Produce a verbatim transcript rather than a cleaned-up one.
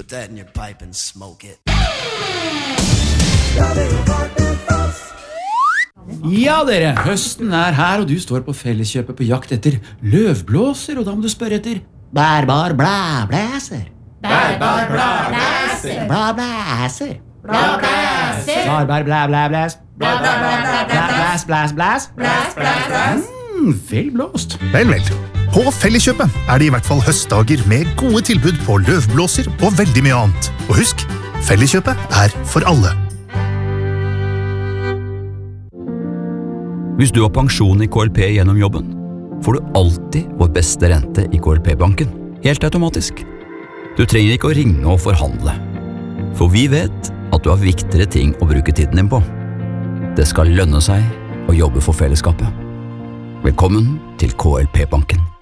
Put that in your pipe and smoke it. Ja dere, høsten er her, og du står på Felleskjøpet på jakt etter løvblåser, og da må du spørre etter bærbar blæblæser. Bærbar blæblæser. Blæblæser. Blæblæser. Bærbar blæblæblæs. Blæblæs, blæs, blæs. Blæs, blæs, blæs. Mm, vel blåst. Vel, vel. På Felleskjøpet er det i hvert fall høstdager med gode tilbud på løvblåser og veldig mye annet. Og husk, Felleskjøpet er for alle. Hvis du har pensjon i K L P gjennom jobben, får du alltid vår beste rente i K L P-banken, helt automatisk. Du trenger ikke å ringe og forhandle, for vi vet at du har viktigere ting å bruke tiden din på. Det skal lønne seg å jobbe for fellesskapet. Velkommen til K L P-banken.